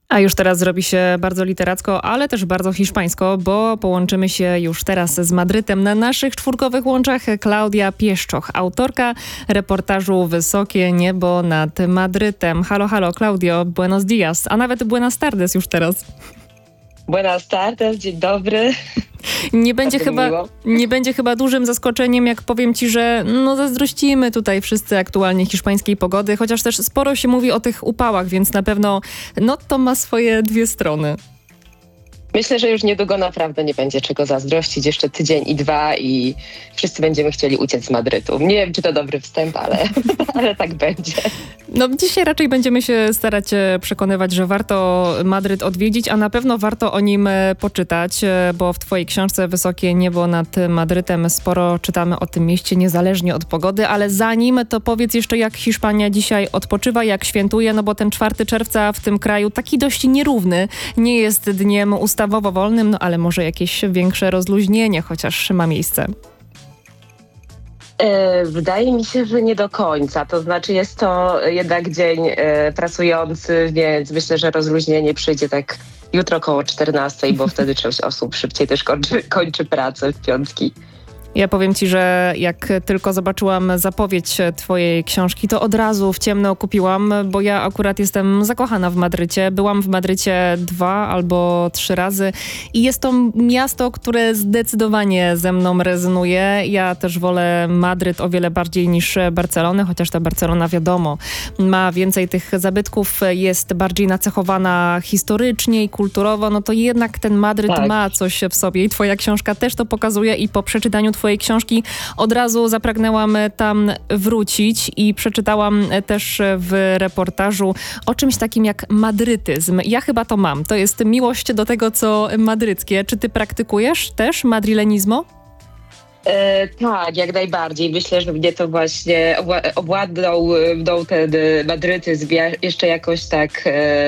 A już teraz zrobi się bardzo literacko, ale też bardzo hiszpańsko, bo połączymy się już teraz z Madrytem na naszych czwórkowych łączach. Klaudia Pieszczoch, autorka reportażu Wysokie niebo nad Madrytem. Halo, halo, Klaudio, buenos dias, a nawet buenas tardes już teraz. Buenas tardes, dzień dobry. Nie będzie chyba dużym zaskoczeniem, jak powiem ci, że zazdrościmy tutaj wszyscy aktualnie hiszpańskiej pogody, chociaż też sporo się mówi o tych upałach, więc na pewno to ma swoje dwie strony. Myślę, że już niedługo naprawdę nie będzie czego zazdrościć. Jeszcze tydzień i dwa i wszyscy będziemy chcieli uciec z Madrytu. Nie wiem, czy to dobry wstęp, ale tak będzie. Dzisiaj raczej będziemy się starać przekonywać, że warto Madryt odwiedzić, a na pewno warto o nim poczytać, bo w twojej książce Wysokie niebo nad Madrytem sporo czytamy o tym mieście, niezależnie od pogody, ale zanim to powiedz jeszcze, jak Hiszpania dzisiaj odpoczywa, jak świętuje, bo ten 4 czerwca w tym kraju taki dość nierówny, nie jest dniem ustawowo wolnym, ale może jakieś większe rozluźnienie chociaż ma miejsce. Wydaje mi się, że nie do końca. To znaczy jest to jednak dzień pracujący, więc myślę, że rozluźnienie przyjdzie tak jutro koło 14, bo wtedy część osób szybciej też kończy pracę w piątki. Ja powiem ci, że jak tylko zobaczyłam zapowiedź twojej książki, to od razu w ciemno kupiłam, bo ja akurat jestem zakochana w Madrycie. Byłam w Madrycie 2 albo 3 razy i jest to miasto, które zdecydowanie ze mną rezonuje. Ja też wolę Madryt o wiele bardziej niż Barcelonę, chociaż ta Barcelona, wiadomo, ma więcej tych zabytków, jest bardziej nacechowana historycznie i kulturowo, to jednak ten Madryt ma coś w sobie i twoja książka też to pokazuje i po przeczytaniu twojej książki od razu zapragnęłam tam wrócić i przeczytałam też w reportażu o czymś takim jak madrytyzm. Ja chyba to mam. To jest miłość do tego, co madryckie. Czy ty praktykujesz też madrilenizmo? Tak, jak najbardziej. Myślę, że mnie to właśnie obładnął ten madrytyzm jeszcze jakoś tak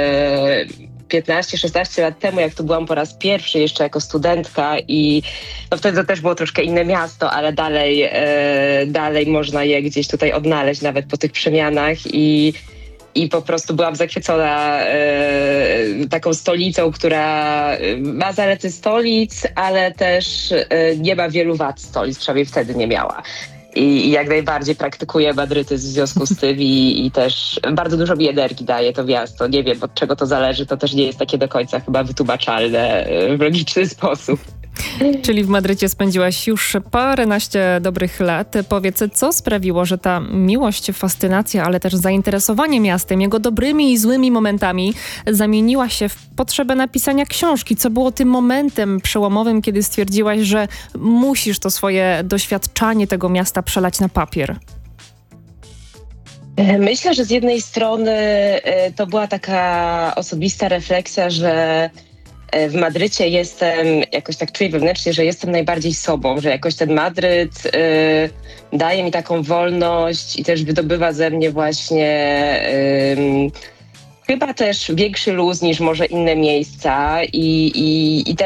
15-16 lat temu, jak tu byłam po raz pierwszy jeszcze jako studentka i wtedy to też było troszkę inne miasto, ale dalej można je gdzieś tutaj odnaleźć nawet po tych przemianach i po prostu byłam zachwycona taką stolicą, która ma zalety stolic, ale też nie ma wielu wad stolic, przynajmniej wtedy nie miała. I jak najbardziej praktykuję madrytyzm w związku z tym i też bardzo dużo mi energii daje to miasto. Nie wiem, od czego to zależy, to też nie jest takie do końca chyba wytłumaczalne w logiczny sposób. Czyli w Madrycie spędziłaś już paręnaście dobrych lat. Powiedz, co sprawiło, że ta miłość, fascynacja, ale też zainteresowanie miastem, jego dobrymi i złymi momentami zamieniła się w potrzebę napisania książki? Co było tym momentem przełomowym, kiedy stwierdziłaś, że musisz to swoje doświadczanie tego miasta przelać na papier? Myślę, że z jednej strony to była taka osobista refleksja, że w Madrycie jestem, jakoś tak czuję wewnętrznie, że jestem najbardziej sobą, że jakoś ten Madryt daje mi taką wolność i też wydobywa ze mnie właśnie chyba też większy luz niż może inne miejsca i